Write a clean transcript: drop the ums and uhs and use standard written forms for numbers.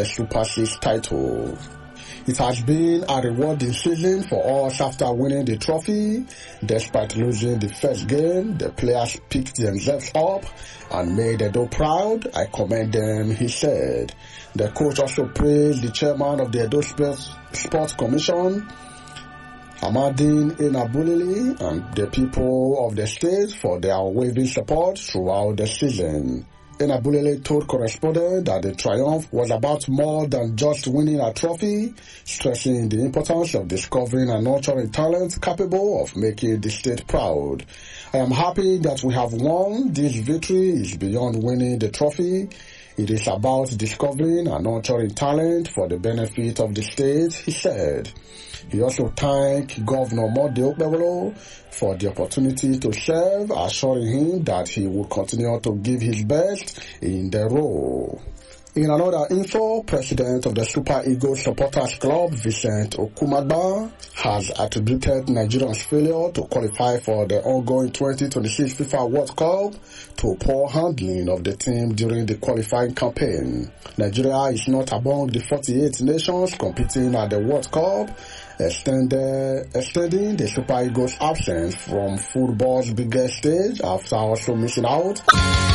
Super 6 title. It has been a rewarding season for us after winning the trophy. Despite losing the first game, the players picked themselves up and made Edo proud. I commend them, he said. The coach also praised the chairman of the Edo Sports Commission, Amadine Enabulili, and the people of the state for their unwavering support throughout the season. Enabulele told correspondents that the triumph was about more than just winning a trophy, stressing the importance of discovering and nurturing talent capable of making the state proud. I am happy that we have won. This victory is beyond winning the trophy. It is about discovering and nurturing talent for the benefit of the state, he said. He also thanked Governor Mode Okpebholo for the opportunity to serve, assuring him that he would continue to give his best in the role. In another info, President of the Super Eagles Supporters Club, Vincent Okumagba, has attributed Nigeria's failure to qualify for the ongoing 2026 FIFA World Cup to poor handling of the team during the qualifying campaign. Nigeria is not among the 48 nations competing at the World Cup, extending the Super Eagles' absence from football's biggest stage after also missing out